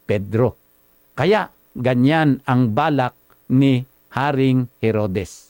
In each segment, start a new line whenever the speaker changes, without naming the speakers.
Pedro. Kaya ganyan ang balak ni Haring Herodes.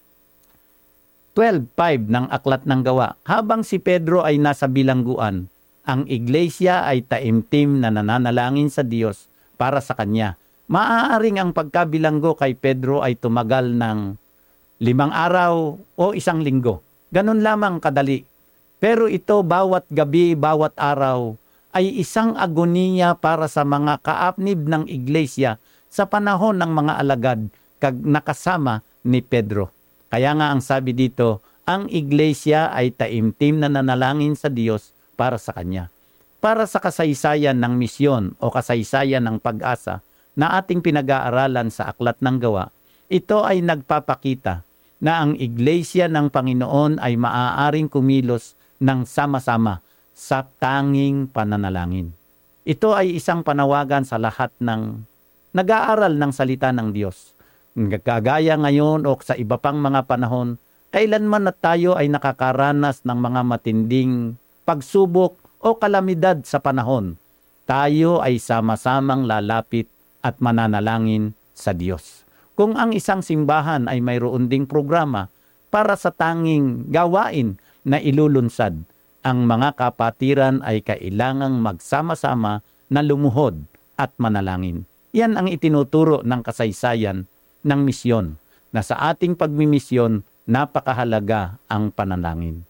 12:5 ng Aklat ng Gawa. Habang si Pedro ay nasa bilangguan, ang iglesia ay taimtim na nananalangin sa Diyos para sa kanya. Maaaring ang pagkabilanggo kay Pedro ay tumagal ng 5 araw o 1 linggo. Ganun lamang kadali. Pero ito bawat gabi, bawat araw ay isang agoniya para sa mga kaapnib ng iglesia sa panahon ng mga alagad kag nakasama ni Pedro. Kaya nga ang sabi dito, ang iglesia ay taimtim na nanalangin sa Diyos para sa kanya. Para sa kasaysayan ng misyon o kasaysayan ng pag-asa na ating pinag-aaralan sa Aklat ng Gawa, ito ay nagpapakita na ang iglesia ng Panginoon ay maaaring kumilos ng sama-sama sa tanging pananalangin. Ito ay isang panawagan sa lahat ng nag-aaral ng salita ng Diyos. Kagaya ngayon o sa iba pang mga panahon, kailanman na tayo ay nakakaranas ng mga matinding pagsubok o kalamidad sa panahon, tayo ay sama-samang lalapit at mananalangin sa Diyos. Kung ang isang simbahan ay mayroon ding programa para sa tanging gawain na ilulunsad, ang mga kapatiran ay kailangang magsama-sama na lumuhod at manalangin. Yan ang itinuturo ng kasaysayan ng misyon, na sa ating pagmimisyon, napakahalaga ang panalangin.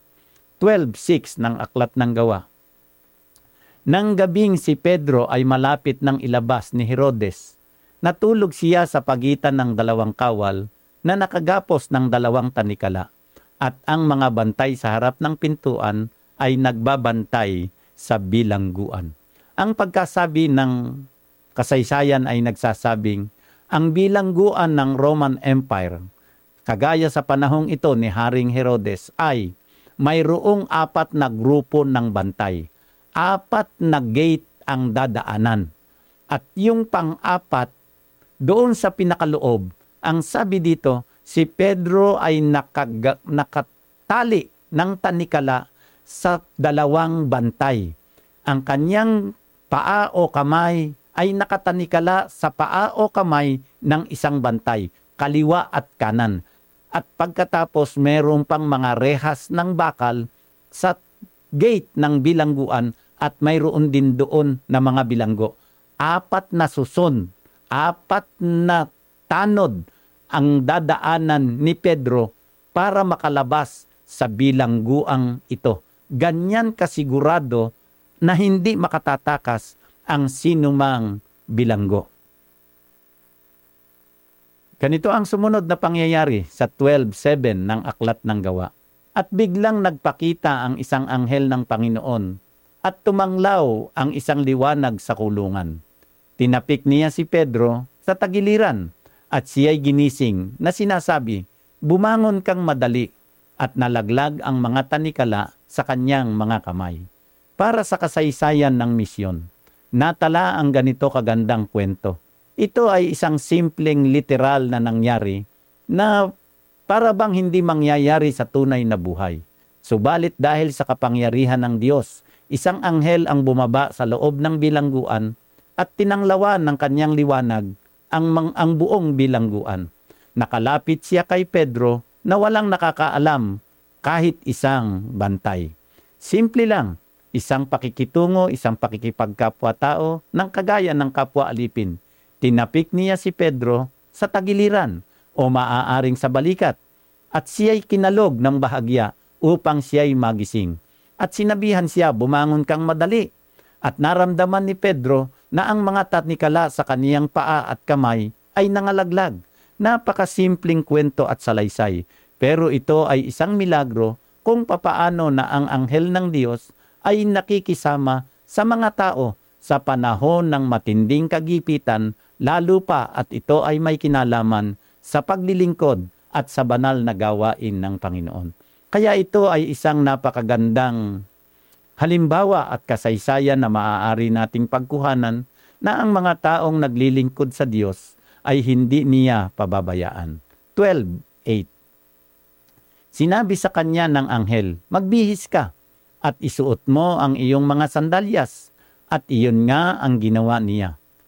12:6 ng Aklat ng Gawa. Nang gabing si Pedro ay malapit ng ilabas ni Herodes, natulog siya sa pagitan ng 2 kawal na nakagapos ng 2 tanikala, at ang mga bantay sa harap ng pintuan ay nagbabantay sa bilangguan. Ang pagkasabi ng kasaysayan ay nagsasabing, ang bilangguan ng Roman Empire, kagaya sa panahong ito ni Haring Herodes, ay mayroong 4 na grupo ng bantay. 4 na gate ang dadaanan. At yung pang-4, doon sa pinakaloob, ang sabi dito, si Pedro ay nakatali ng tanikala sa 2 bantay. Ang kanyang paa o kamay ay nakatanikala sa paa o kamay ng isang bantay, kaliwa at kanan. At pagkatapos mayroon pang mga rehas ng bakal sa gate ng bilangguan at mayroon din doon na mga bilanggo. 4 na suson, 4 na tanod ang dadaanan ni Pedro para makalabas sa bilangguang ito. Ganyan kasigurado na hindi makatatakas ang sinumang bilanggo. Ganito ang sumunod na pangyayari sa 12:7 ng Aklat ng Gawa. At biglang nagpakita ang isang anghel ng Panginoon at tumanglaw ang isang liwanag sa kulungan. Tinapik niya si Pedro sa tagiliran at siya'y ginising na sinasabi, bumangon kang madali, at nalaglag ang mga tanikala sa kanyang mga kamay. Para sa kasaysayan ng misyon, natala ang ganito kagandang kwento. Ito ay isang simpleng literal na nangyari na para bang hindi mangyayari sa tunay na buhay. Subalit dahil sa kapangyarihan ng Diyos, isang anghel ang bumaba sa loob ng bilangguan at tinanglawan ng kanyang liwanag ang buong bilangguan. Nakalapit siya kay Pedro na walang nakakaalam kahit isang bantay. Simple lang, isang pakikitungo, isang pakikipagkapwa-tao ng kagaya ng kapwa alipin. Tinapik niya si Pedro sa tagiliran o maaaring sa balikat at siya'y kinalog ng bahagya upang siya'y magising. At sinabihan siya, bumangon kang madali. At naramdaman ni Pedro na ang mga tanikala sa kaniyang paa at kamay ay nangalaglag. Napakasimpleng kwento at salaysay. Pero ito ay isang milagro kung papaano na ang anghel ng Diyos ay nakikisama sa mga tao sa panahon ng matinding kagipitan, lalo pa at ito ay may kinalaman sa paglilingkod at sa banal na gawain ng Panginoon. Kaya ito ay isang napakagandang halimbawa at kasaysayan na maaari nating pagkuhanan na ang mga taong naglilingkod sa Diyos ay hindi niya pababayaan. 12:8. Sinabi sa kanya ng anghel, magbihis ka at isuot mo ang iyong mga sandalyas. At iyon nga ang ginawa niya.